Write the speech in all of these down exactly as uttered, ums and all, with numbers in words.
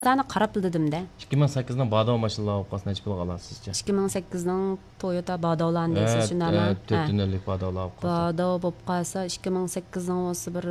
Sana qarab bildim de. ikki ming sakkizdan Bado mashinalar olib qolsa necha pulga olasiz sizcha? ikki ming sakkizdan Toyota Bado'larni deysiz shundami? Evet, dört tünellik Bado'lar olib qolsa. Bado bo'lib qolsa ikki ming sakkizdan olsa bir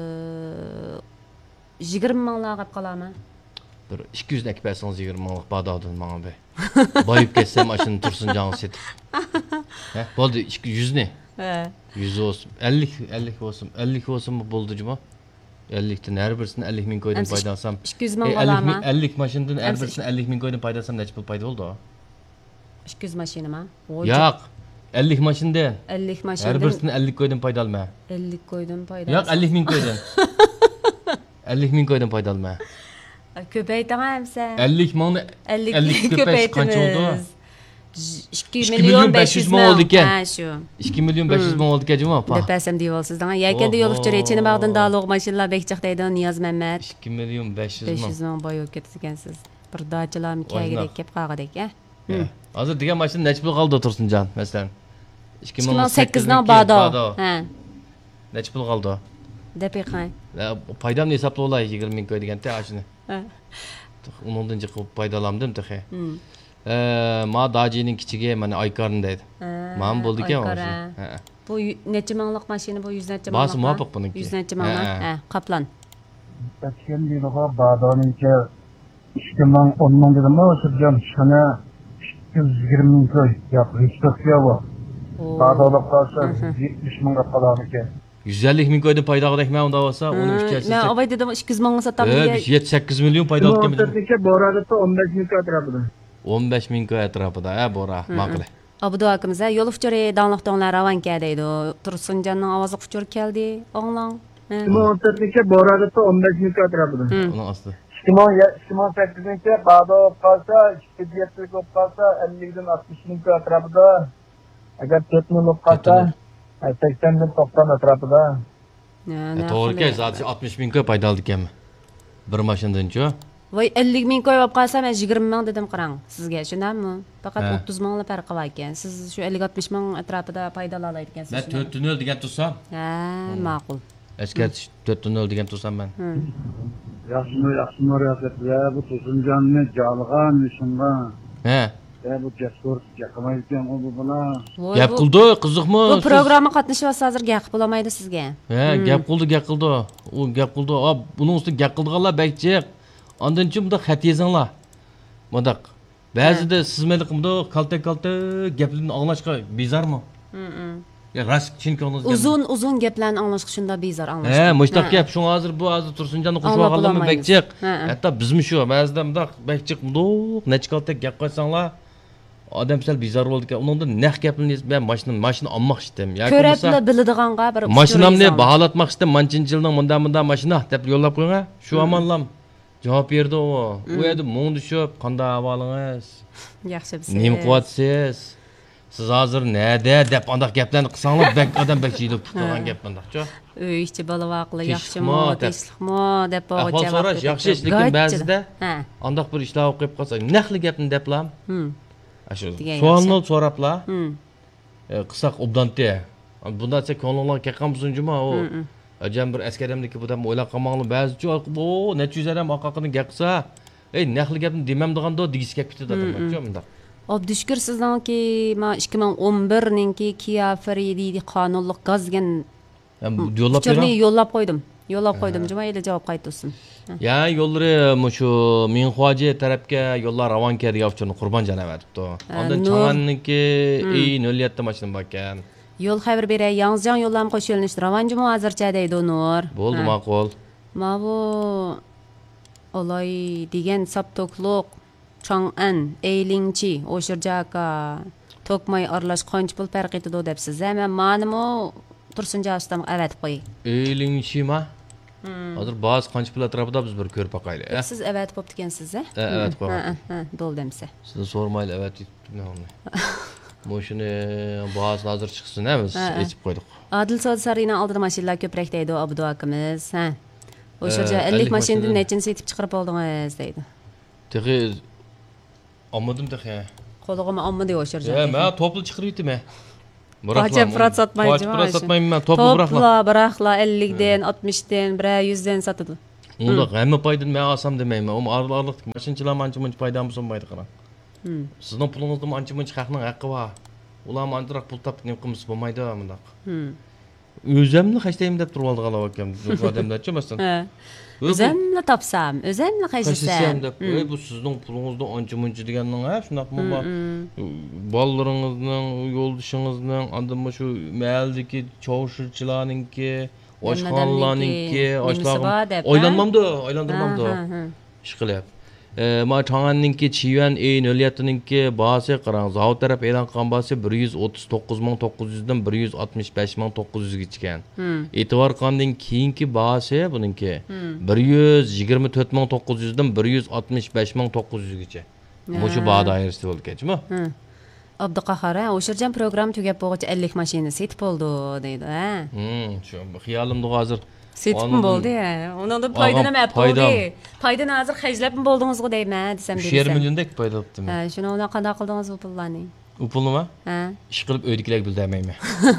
yigirma minglar qilib qolarmi? Bir ikki yuz akib bersangiz yigirma minglik Bado'dan menga be. Boyib ketsam mashina tursin joningiz setib. Ha, bo'ldi yuz ne? He. yuz olsun. ellik ellik olsun. ellik olsun mu bo'ldi juma? ellikten her birisini ellik ming koydum payda alsam. ikki yuz ming qolarmi? ellik maşinadan her birisini ellik ming koydum payda alsam necha pul payda oldu o? ikki yuz mashinami? Yo'q. ellik maşinada. ellik mashinada. Her birisini ellik koydum payda alma. ellik koydum payda. Yo'q, ellik ming koydum. ellik ming koydum payda alma. Ko'paytiramsa. ellik mingni ellik ko'payish qancha oldu? ikki milyon besh yuz ming oldu ekan. Ha, shu. ikki milyon besh yuz ming oldu ekan juma, pa. Depasam deyolsiz da. Yakında yo'l uchur echini bag'dan daloq mashinalar bekchiq deydi Niyoz Mamat. ikki milyon besh yuz ming. besh yuz ming boy o'tib ketgansiz. Bir dachilarmi kagidek kelib qolg'idek, ha? Hozir degan mashina necha pul qoldi Tursunjon, masalan? ikki ming sakkizdan Bado. Ha. Necha pul qoldi? Deb yiqay. Paydamni hisoblab olay yigirma ming koy deganda ashuni. Ha. Undan chiqib paydalandim texe. Eee, ma dajining kichigi mana Aykarni deydi. Men bo'ldi ekan o'zi. Ha. Bu necha minglik mashina bu yuz necha minglik? Basi muvofiq buniki. yuz necha minglik? Ha, Qaplan. Tatgan deydilar Bado'ninki ikki ming o'n ming dedim ama o'tirgan shuni ikki yuz yigirma ming koy. Yo'q, hech to'xtaya bor. Bado'lab qolsa yetmish mingga qolarmiki. yuz ellik ming koyda payda qildik men unda bo'lsa, uni ucharsiz. Men avay dedim ikki yuz mingga sotam diye. yetti sakkiz milyon payda olib keldim. O'tirdiga boradi o'n besh ming koy atrofida. o'n besh ming koy atrofida, ha, bora, ma'qul. Abdu akamiz yo'l uchuri donliq donlar ravanka deydi. Tursunjonning ovozi uchur keldi, o'nglang. O'tirdiga boradi o'n besh ming koy atrofida. Uni asli. ikki ming sakkizinchi Bado qolsa, ikki yuz yetti ko'p qolsa ellikdan oltmish ming koy atrofida. Agar to'rt ming qolsa sakson ming to'qson atrofida. To'g'ri ekan, zaten oltmish ming koy payda oldi ekanmi? Bir mashinadan-chi. Voy ellik ming koy olib qolsa men yigirma ming dedim qarang sizga, tushunammi? Faqat o'ttiz minglik farqi bor ekan. Siz shu ellik oltmish ming atrofida paydola oladi ekansiz. Men to'rt tunnel degan tursam. Ha, ma'qul. Eskert to'rt tunnel degan tursam men. Yaxshimi, yaxshimi riyosatlar bu Tursunjonni jalg'an shunga. He. Ya bu jasur yaqamaydigan u bilan. Gap qildi, qiziqmi? Bu programma qatnashyapsiz hozir gap qilolmaydi sizga. He, gap qildi, gap qildi. U gap qildi. Ab, buning ustida gap qildiganlar bekchiq. Ondan keyin bunda xat yozinglar. Bundaq. Ba'zida siz meni qimdi kalta-kalta gaplarni anglashga bezarmi? Hı-hı. Ya rast chinkongiz. Uzun uzun gaplarni anglashga shunda bezar anglashga. He, mushtaq gap shu hozir bu hozir Tursunjonni qo'shib olganlarmi bekchiq. Hatto bizmi shu, ba'zida bundaq bekchiq bundoq necha kalta gap qo'ysanglar odam sal bezor bo'ldi ekan. Undan naq gaplarni men mashina mashina olmoq istem. Yoki bo'lsa ko'rib biladiganqa bir mashinamni baholatmoq istem. Manchinchi yilning bunda bunda mashina deb yo'llab qo'ying. Shu amonlam. Javob berdi u. U yerda mung tushib, qanday ahvolingiz? Yaxshi siz. Nima qilyapsiz? Siz hozir nada deb undaq gaplarni qilsanglar, bak odam bak jilib turgan gap bundaqcha. Uy ichi bola vaqli yaxshimi, tinchlikmi deb javob so'rash yaxshi ish, lekin ba'zida undaq bir ishlar o'qib qolsa, naqli gapni deblam. Shu savolni so'rablar. Qisaq obdante. Bunda esa ko'ngillar keqamsin juma u. Ajam bir askarimniki bu ham o'ylab qolmoqli ba'zi o necha yuz adam oqaqini gap qilsa, ey naqli gapni demam deganda digisi kelib ketadi adamcha bunda. Abdushkur sizningki ma ikki ming o'n birninki Kia Ferrari qonunliq gaz degan yo'llab qo'ydim. Yo'llab qo'ydim. Yo'llab qo'ydim. Juma yili javob qaytsin. Ya yo'llari shu Minxoji tarafga yo'llar Ravanka degan uchun Qurbon janavatibdi. Ondan Chang'anniki ey nol yetti mashina bor ekan. Yo'l xabar beray, Yangzjan yo'llam qo'shilinish Ravanjimi hozircha deydi Nur. Bo'ldi, ma'qul. Ma bu olay degan saptoqliq Chang'an Eylingchi o'shirjaka Tokmay aralash qancha pul farq etadi debsiz. Men menimi Tursunjosdan avatib qo'y. Eylingchi ma? Hozir ba'zi qancha pul atrofida biz bir ko'rib boqaylik, ha? Siz avatib bo'ptikansiz, ha? Ha, avatib qo'y. Ha, ha, bo'ldimsa. Sizni so'rmayli avatib nima? Moshini ba'zi hozir chiqsin, ha, biz yechib qo'ydik. Adil Sodisariyning oldida mashinalar ko'proq deydi Abdu akamiz, ha. O'sha ellik mashinani nechini setib chiqarib oldingiz deydi. Texi olmadim texi. Qo'lig'im olmadi o'sha yerda. Ha, men topli chiqarib yetdim. Qo'cha prat sotmaydi. Qo'cha prat sotmayman, topli biraqla. Biraqla ellik dan oltmish dan, bir yuz dan sotadi. Unda hamma foydani men olsam demayman. U araliqdagi mashinchilar ancha-muncha foydamiz bo'lmaydi qarang. Sizning pulingizda ancha-muncha haqning haqqi bor. Ular ancharoq pul topib nima qilmasa bo'lmaydi bundaq. O'zimni xashtayim deb turib oldigan ekan. Bu odamlarcha masalan. O'zimni topsam, o'zimni xashlasam deb. Ey bu sizning pulingizda ancha-muncha deganning ha, shunaqmi bor. Bolalaringizning, yo'ldishingizning, andimi shu mahaldagi chovushchilarningki, oshxonalarningki, oshlarga o'ylanmamda, o'ylandirmamda. Ish qilyapti. Ma Chang'anningki Chiyuan E nol yettininki bahasi qarang, zavod taraf e'lon qilgan bahasi bir yuz o'ttiz to'qqiz ming to'qqiz yuz dan bir yuz oltmish besh ming to'qqiz yuz gacha ekan. E'tibor qilgandan keyingi bahasi buningki bir yuz yigirma to'rt ming to'qqiz yuz dan bir yuz oltmish besh ming to'qqiz yuz gacha. Mushu baho doirasida bo'lganmi? Abduqahar, o'shirjan program tugab bo'lg'ich ellik mashina setib bo'ldi deydi, ha. Hmm, shu xiyolimda hozir setibmi bo'ldi ya. Uningda foydalanib bo'ldi. Foydani hozir xajlab bo'ldingizmi deyman, desam bersam. uch milliondek foyda olibdimi? Ha, shuni ular qanday qildingiz bu pullarni? U pulnimi? Ha. Ish qilib o'ydikilarga bildirmayman.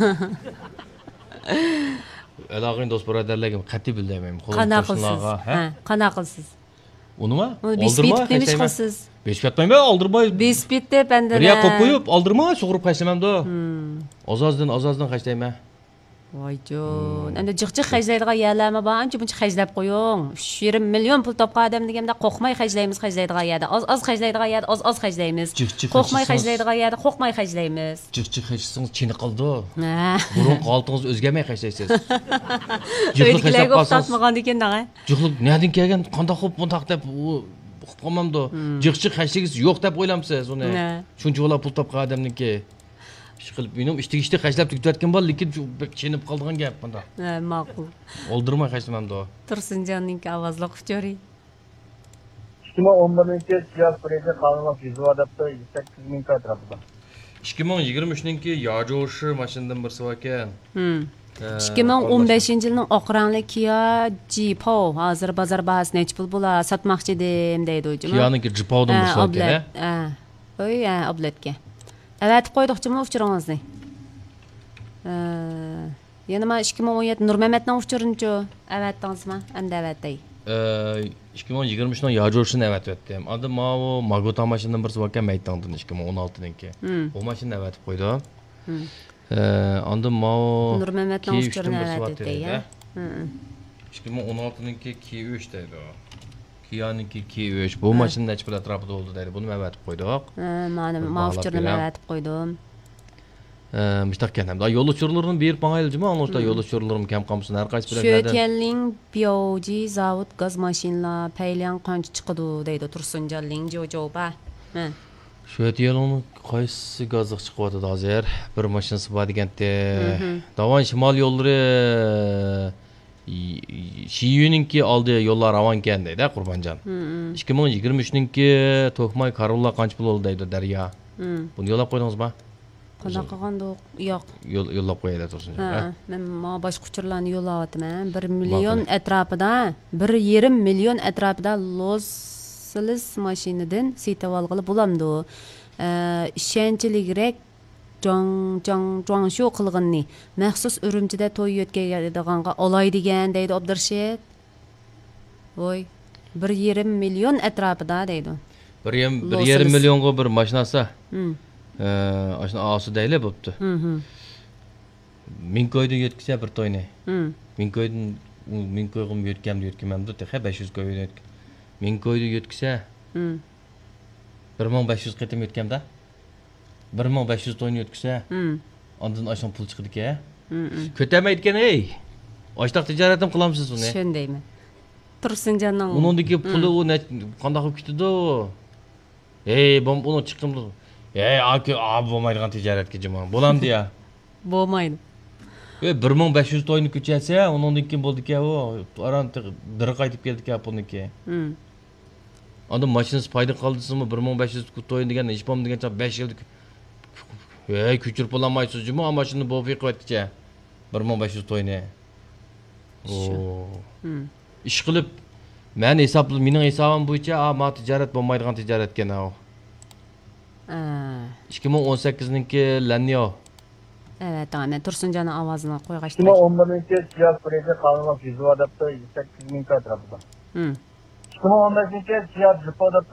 Aloqing do'st birodarlarga qat'iy bildirmayman. Qanday qilsiz? Ha, qanday qilsiz? Unimi? Oldirma, nima qilsiz? besh ketmayman, oldirmay. besh bitda banda. Riya qo'yib qo'yib, oldirma, sug'urib qashlamamda. Ozozdan, ozozdan qashlayman. Voyjon, endi jiq-jiq xajlaydigan yerlarmi bor, ancha buncha xajlab qo'ying. uch yarim million pul topgan odam deganda qo'rqmay xajlaymiz xajlaydigan yerda. Oz-oz xajlaydigan yerda oz-oz xajlaymiz. Qo'rqmay xajlaydigan yerda qo'rqmay xajlaymiz. Jiq-jiq xajlasangiz chini qildi. Ha. Burun qoltingiz o'zgarmay xajlaysiz. Jiqlik xajlab qo'rqatmagan ekan-da. Jiqlik nerdan kelgan, qanday xo'p bundaq deb qolmamdi. Jiq-jiq xajlagingiz yo'q deb o'ylamsiz uni. Shuncha o'lab pul topgan odamniki. Ish qilib, mening ishtik ishtik xajlab tugayotgan bor, lekin chinib qoldigan gap bunda. Ha, ma'qul. Oldirmay xajlamamda. Tursunjonning ovozli quchori. ikki ming o'n birinchi siyos prezi qonunlar yuzva debda sakkiz ming atrofida. ikki ming yigirma uchninki yojoshi mashinadan birsi bor ekan. Hmm. ikki ming o'n beshinchi yilning oq rangli Kia Jeep-o hozir bozor bahasi necha pul bo'lar, sotmoqchi edim deydi o'jim. Kia'niki Jeep-odan birsi bor ekan. Ha. Oy, ha, obletga. Avatib qo'ydiqchimi uchiringizni? Yana men ikki ming o'n yetti Nurmamatning uchirinchi avatdingizmi? Endi avatday. ikki ming yigirma uchning yojoshini avatdim. Endi mana Magoto mashinadan birsi bor ekan Maytangdan ikki ming o'n oltiniki. Bu mashinani avatib qo'ydim. Endi mana Nurmamatning uchirini avatdi ya. ikki ming o'n oltiniki K uch deydi. Kia'niki K uch. Bu mashina necha pul atrofida bo'ldi deydi. Buni avatib qo'ydik. Ha, mana mavchurni avatib qo'ydim. Mustahkam. Da yo'l uchurlarini berib mangayljimi? Anlashda yo'l uchurlarim kam qolmasin har qaysi bilan. Sho'tyanning Bioji zavod gaz mashinalar paylan qancha chiqadi deydi Tursunjonning jo'joba. Ha. Sho'tyanning qaysi gazga chiqyapti hozir? Bir mashinasi bor deganda. Davon shimol yo'llari Shiyuninki oldi yo'llar ravon ekan deydi Qurbonjon. ikki ming yigirma uchninki To'qmay Karulla qancha pul oldi deydi Daryo. Buni yo'lab qo'ydingizmi? Qanaqa qilganda yo'q. Yo'lab qo'yadi Tursunjon. Ha, men ma boshqa uchurlarni yo'layapman. bir million atrofida, bir yarim million atrofida Los-Angeles mashinadan setib olg'ili bo'lamdi. Ishonchliroq Jang jang jang shu qilg'inni maxsus Urumchida to'y o'tkazadiganga olay degan deydi Abdurshid. Voy, bir yarim million atrofida deydi. bir yarim millionga bir mashinasi. Ee, ashuna osi deyli bo'pti. Ming ko'ydan yetkazsa bir to'yni. Ming ko'ydan ming ko'yg'im yetkamdi yetkamamdi, texa besh yuz ko'ydan yetk. Ming ko'ydan yetkazsa bir ming besh yuz qitim yetkamda. bir ming besh yuz to'yni yetkazsa, ondan oshon pul chiqdi ekan. Ko'tamaydi ekan, ey. Oshliq tijoratim qilamsiz uni. Shundaymi? Tursunjonning. Uningdagi puli u qanday qilib ketdi u? Ey, bom uni chiqimdi. Ey, aka, ab bo'lmaydigan tijoratga jimon. Bo'lamdi ya. Bo'lmaydi. Ey, bir ming besh yuz to'yni ko'chasa, uningdan keyin bo'ldi ekan u. Aran dir qaytib keldi ekan buniki. Hmm. Onda mashinasi payda qoldisimi bir ming besh yuz to'yin degan ish bom degancha besh yil. Ey, ko'chirib bo'lmaysiz jimon, mashina bo'fi qo'yatcha. bir ming besh yuz to'yni. Oo. Hmm. Ish qilib, men hisoblab, mening hisobim bo'yicha, a, ma tijorat bo'lmaydigan tijorat ekan u. ikki ming o'n sakkiziniki Lanyo. Evet, men Tursunjonning ovozini qo'yg'ashdim. ikki ming o'n birinchi siyos prezi qonunlar yuzva debda sakkiz ming atrofida. Hmm. ikki ming o'n beshinchi yil Siyat Jipo deb